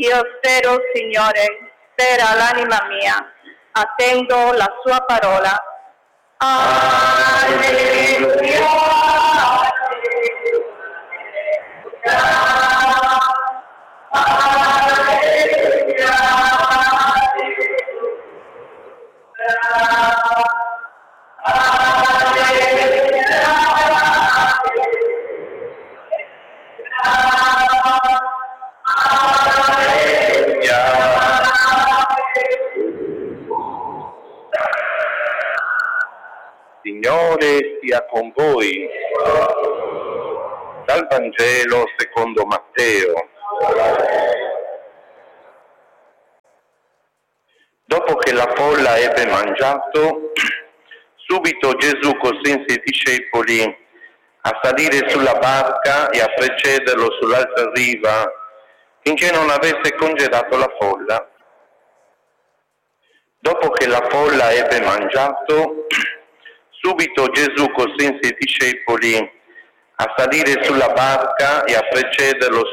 Io spero, Signore, spera l'anima mia, attendo la sua parola. Alleluia, alleluia, Signore sia con voi. Dal Vangelo secondo Matteo. Dopo che la folla ebbe mangiato, subito Gesù costrinse i discepoli a salire sulla barca e a precederlo sull'altra riva finché non avesse congedato la folla. Dopo che la folla ebbe mangiato, subito Gesù costrinse i discepoli a salire sulla barca e a precederlo